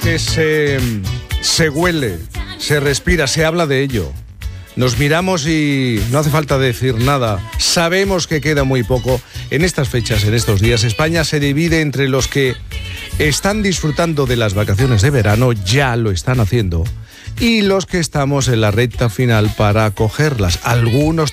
que se huele, se respira, se habla de ello. Nos miramos y no hace falta decir nada. Sabemos que queda muy poco. En estas fechas, en estos días, España se divide entre los que están disfrutando de las vacaciones de verano, ya lo están haciendo, y los que estamos en la recta final para acogerlas. Algunos